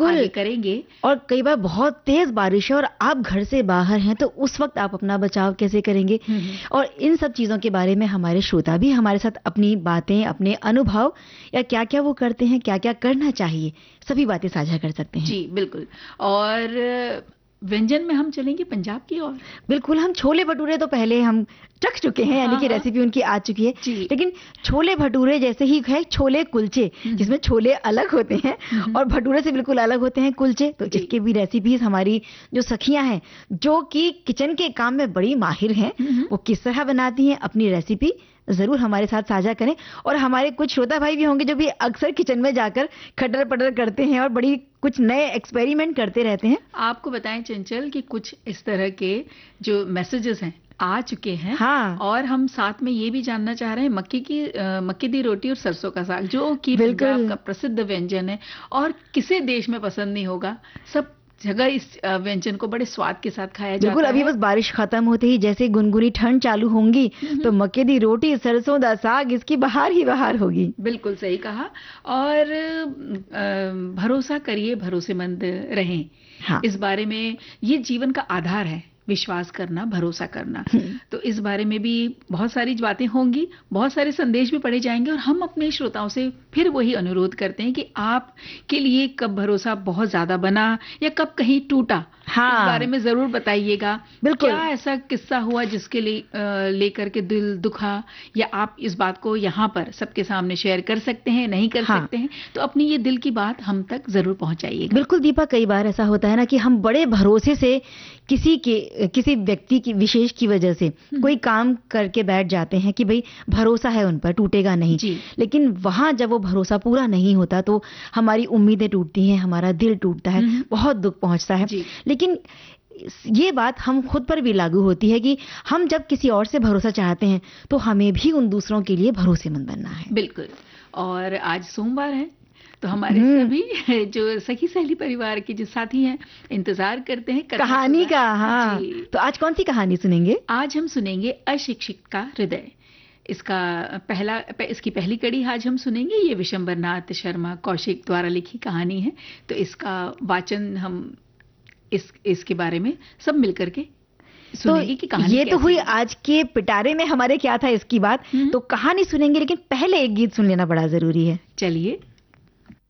आगे करेंगे। और कई बार बहुत तेज बारिश है और आप घर से बाहर हैं, तो उस वक्त आप अपना बचाव कैसे करेंगे? और इन सब चीजों के बारे में हमारे श्रोता भी हमारे साथ अपनी बातें, अपने अनुभव या क्या क्या वो करते हैं, क्या क्या करना चाहिए, सभी बातें साझा कर सकते हैं। जी बिल्कुल। और व्यंजन में हम चलेंगे पंजाब की ओर। बिल्कुल, हम छोले भटूरे तो पहले हम चख चुके हैं, यानी कि रेसिपी उनकी आ चुकी है। लेकिन छोले भटूरे जैसे ही है छोले कुलचे, जिसमें छोले अलग होते हैं और भटूरे से बिल्कुल अलग होते हैं कुलचे, तो इसके भी रेसिपीज हमारी जो सखियां हैं, जो कि किचन के काम में बड़ी माहिर हैं, वो किस तरह बनाती हैं, अपनी रेसिपी जरूर हमारे साथ साझा करें। और हमारे कुछ श्रोता भाई भी होंगे जो भी अक्सर किचन में जाकर खटर पटर करते हैं और बड़ी कुछ नए एक्सपेरिमेंट करते रहते हैं। आपको बताएं चंचल कि कुछ इस तरह के जो मैसेजेस हैं आ चुके हैं। हाँ। और हम साथ में ये भी जानना चाह रहे हैं मक्के दी रोटी और सरसों का साग, जो कि पंजाब का प्रसिद्ध व्यंजन है और किसे देश में पसंद नहीं होगा। सब जगह इस व्यंजन को बड़े स्वाद के साथ खाया जाता है। बिल्कुल, अभी बस बारिश खत्म होते ही जैसे गुनगुनी ठंड चालू होंगी तो मक्के दी रोटी, सरसों दा साग, इसकी बहार ही बहार होगी। बिल्कुल सही कहा। और भरोसा करिए, भरोसेमंद रहें। हाँ। इस बारे में, ये जीवन का आधार है, विश्वास करना, भरोसा करना। तो इस बारे में भी बहुत सारी बातें होंगी, बहुत सारे संदेश भी पढ़े जाएंगे और हम अपने श्रोताओं से फिर वही अनुरोध करते हैं कि आपके लिए कब भरोसा बहुत ज्यादा बना या कब कहीं टूटा, हाँ, इस बारे में जरूर बताइएगा। बिल्कुल, क्या ऐसा किस्सा हुआ जिसके लिए लेकर के दिल दुखा, या आप इस बात को यहाँ पर सबके सामने शेयर कर सकते हैं, नहीं कर सकते हैं, तो अपनी ये दिल की बात हम तक जरूर पहुंचाइएगा। बिल्कुल दीपा, कई बार ऐसा होता है ना कि हम बड़े भरोसे से किसी व्यक्ति की विशेष की वजह से कोई काम करके बैठ जाते हैं कि भाई भरोसा है उन पर, टूटेगा नहीं। लेकिन वहां जब वो भरोसा पूरा नहीं होता तो हमारी उम्मीदें टूटती हैं, हमारा दिल टूटता है, बहुत दुख पहुंचता है। लेकिन ये बात हम खुद पर भी लागू होती है कि हम जब किसी और से भरोसा चाहते हैं तो हमें भी उन दूसरों के लिए भरोसेमंद बनना है। बिल्कुल। और आज सोमवार है तो हमारे सभी जो सखी सहेली परिवार के जो साथी हैं इंतजार करते हैं कहानी का। हाँ, तो आज कौन सी कहानी सुनेंगे? आज हम सुनेंगे अशिक्षित का हृदय। इसकी पहली कड़ी आज हम सुनेंगे। ये विशंबरनाथ शर्मा कौशिक द्वारा लिखी कहानी है। तो इसका वाचन हम इसके बारे में सब मिलकर के सुनेंगे कि कहानी ये तो हुई आज के पिटारे में हमारे क्या था इसकी बात। तो कहानी सुनेंगे, लेकिन पहले एक गीत सुन लेना बड़ा जरूरी है। चलिए।